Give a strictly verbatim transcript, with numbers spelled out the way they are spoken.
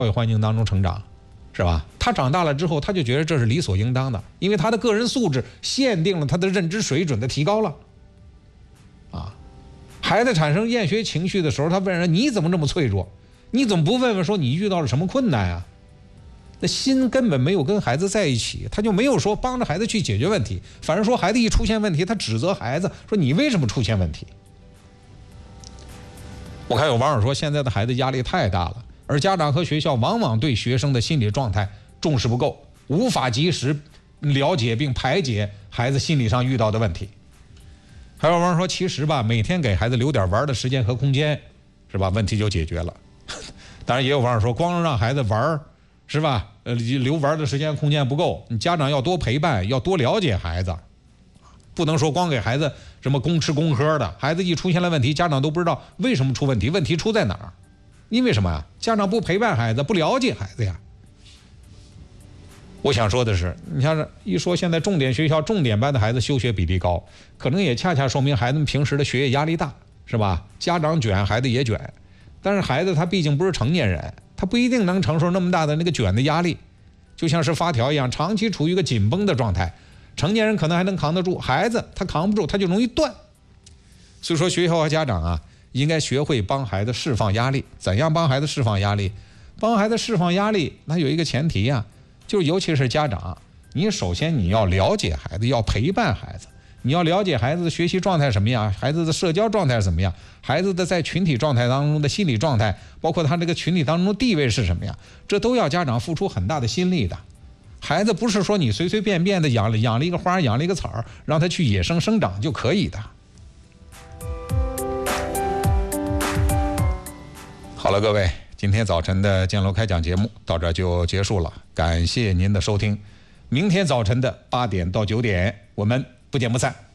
教育环境当中成长，是吧？他长大了之后，他就觉得这是理所应当的，因为他的个人素质限定了他的认知水准的提高了。啊，孩子产生厌学情绪的时候，他问人：“你怎么这么脆弱？你怎么不问问说你遇到了什么困难啊？”那心根本没有跟孩子在一起，他就没有说帮着孩子去解决问题，反而说孩子一出现问题，他指责孩子说：“你为什么出现问题？”我看有网友说，现在的孩子压力太大了，而家长和学校往往对学生的心理状态重视不够，无法及时了解并排解孩子心理上遇到的问题。还有网友说，其实吧，每天给孩子留点玩的时间和空间，是吧，问题就解决了。当然也有网友说，光让孩子玩，是吧，呃，留玩的时间空间不够，你家长要多陪伴，要多了解孩子，不能说光给孩子什么公吃公喝的，孩子一出现了问题，家长都不知道为什么出问题，问题出在哪儿？因为什么呀？家长不陪伴孩子，不了解孩子呀。我想说的是，你像一说现在重点学校、重点班的孩子休学比例高，可能也恰恰说明孩子们平时的学业压力大，是吧？家长卷，孩子也卷，但是孩子他毕竟不是成年人，他不一定能承受那么大的那个卷的压力，就像是发条一样，长期处于一个紧绷的状态。成年人可能还能扛得住，孩子他扛不住，他就容易断。所以说，学校和家长啊，应该学会帮孩子释放压力。怎样帮孩子释放压力？帮孩子释放压力，那有一个前提呀、啊，就是尤其是家长，你首先你要了解孩子，要陪伴孩子，你要了解孩子的学习状态什么样，孩子的社交状态怎么样，孩子的在群体状态当中的心理状态，包括他这个群体当中的地位是什么样，这都要家长付出很大的心力的。孩子不是说你随随便便的养了养了一个花，养了一个草，让他去野生生长就可以的。好了，各位，今天早晨的建楼开讲节目到这就结束了，感谢您的收听。明天早晨的八点到九点，我们不见不散。